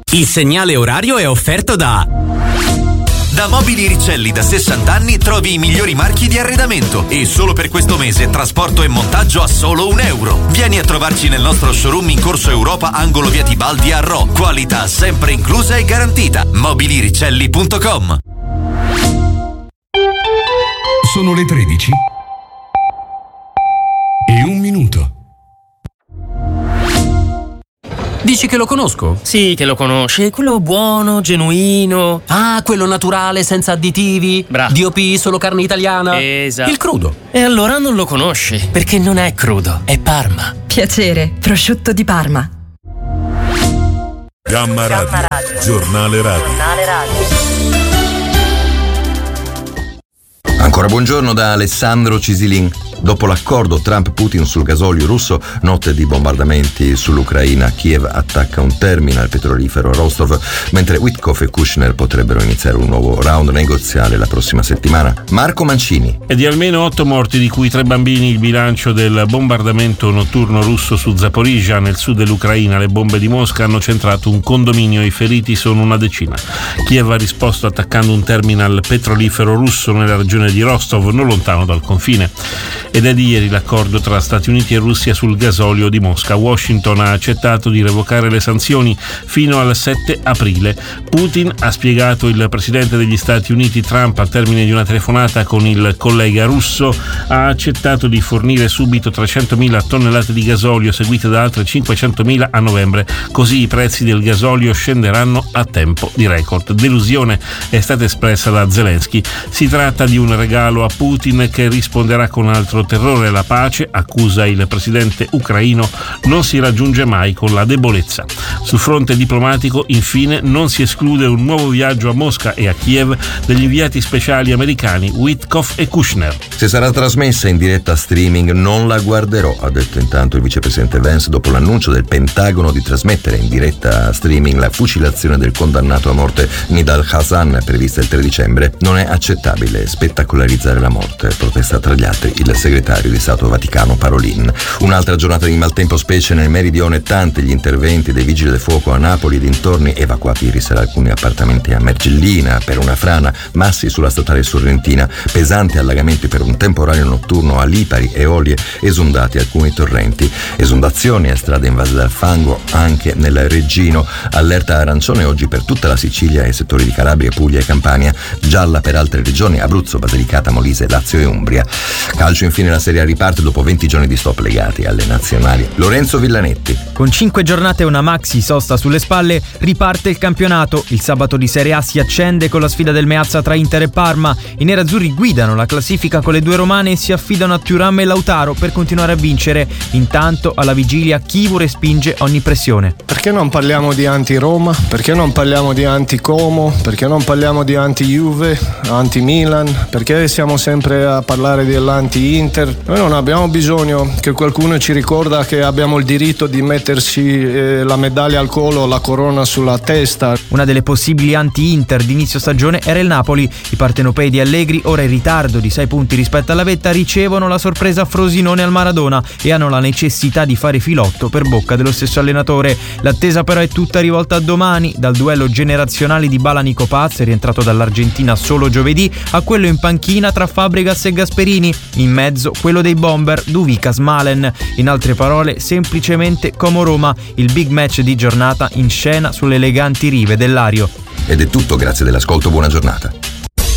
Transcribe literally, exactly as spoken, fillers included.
Il segnale orario è offerto da... Da Mobili Ricelli da sessanta anni trovi i migliori marchi di arredamento e solo per questo mese trasporto e montaggio a solo un euro. Vieni a trovarci nel nostro showroom in Corso Europa, angolo via Tibaldi a Rho. Qualità sempre inclusa e garantita. mobili ricelli punto com. Sono le tredici e un minuto. Dici che lo conosco? Sì, che lo conosci. È quello buono, genuino. Ah, quello naturale, senza additivi. Bravo. D O P, solo carne italiana. Esatto. Il crudo. E allora non lo conosci, perché non è crudo, è Parma. Piacere, prosciutto di Parma. Gamma Radio, Gamma Radio. Giornale Radio. Giornale Radio. Ancora buongiorno da Alessandro Cisilin. Dopo l'accordo Trump-Putin sul gasolio russo, notte di bombardamenti sull'Ucraina, Kiev attacca un terminal petrolifero a Rostov, mentre Witkoff e Kushner potrebbero iniziare un nuovo round negoziale la prossima settimana. Marco Mancini. E di almeno otto morti, di cui tre bambini, il bilancio del bombardamento notturno russo su Zaporizhzhia, nel sud dell'Ucraina. Le bombe di Mosca hanno centrato un condominio, i feriti sono una decina. Kiev ha risposto attaccando un terminal petrolifero russo nella regione di Rostov, non lontano dal confine. Ed è di ieri l'accordo tra Stati Uniti e Russia sul gasolio di Mosca. Washington ha accettato di revocare le sanzioni fino al sette aprile. Putin, ha spiegato il presidente degli Stati Uniti Trump al termine di una telefonata con il collega russo, ha accettato di fornire subito trecentomila tonnellate di gasolio, seguite da altre cinquecentomila a novembre. Così i prezzi del gasolio scenderanno a tempo di record. Delusione è stata espressa da Zelensky. Si tratta di un regalo a Putin che risponderà con altro terrore. La pace, accusa il presidente ucraino, non si raggiunge mai con la debolezza. Sul fronte diplomatico, infine, non si esclude un nuovo viaggio a Mosca e a Kiev degli inviati speciali americani Witkoff e Kushner. Se sarà trasmessa in diretta streaming non la guarderò, ha detto intanto il vicepresidente Vance dopo l'annuncio del Pentagono di trasmettere in diretta streaming la fucilazione del condannato a morte Nidal Hasan, prevista il tre dicembre. Non è accettabile spettacolarizzare la morte, protesta tra gli altri il segretario di Stato Vaticano Parolin. Un'altra giornata di maltempo, specie nel meridione, tanti gli interventi dei vigili del fuoco a Napoli e dintorni, evacuati ieri sera alcuni appartamenti a Mergellina per una frana, massi sulla statale sorrentina, pesanti allagamenti per un temporaneo notturno a Lipari e Olie, esondati alcuni torrenti, esondazioni e strade invase dal fango anche nel Reggino, allerta arancione oggi per tutta la Sicilia e settori di Calabria, Puglia e Campania, gialla per altre regioni, Abruzzo, Basilicata, Molise, Lazio e Umbria. Calcio, infine, la Serie A riparte dopo venti giorni di stop legati alle nazionali. Lorenzo Villanetti. Con cinque giornate e una maxi sosta sulle spalle riparte il campionato. Il sabato di Serie A si accende con la sfida del Meazza tra Inter e Parma. I nerazzurri guidano la classifica con le due romane e si affidano a Thuram e Lautaro per continuare a vincere. Intanto alla vigilia Chivu respinge ogni pressione. Perché non parliamo di anti-Roma? Perché non parliamo di anti-Como? Perché non parliamo di anti-Juve, anti-Milan? Perché siamo sempre a parlare dell'anti-Inter? Noi non abbiamo bisogno che qualcuno ci ricorda che abbiamo il diritto di mettersi eh, la medaglia al collo, la corona sulla testa. Una delle possibili anti-Inter d'inizio stagione era il Napoli. I partenopei di Allegri, ora in ritardo di sei punti rispetto alla vetta, ricevono la sorpresa a Frosinone al Maradona e hanno la necessità di fare filotto per bocca dello stesso allenatore. L'attesa però è tutta rivolta a domani, dal duello generazionale di Bala-Nico Paz, rientrato dall'Argentina solo giovedì, a quello in panchina tra Fabregas e Gasperini. In mezzo quello dei bomber Duvikas-Malen. In altre parole, semplicemente Como-Roma, il big match di giornata in scena sulle eleganti rive del Lario. Ed è tutto, grazie dell'ascolto, buona giornata.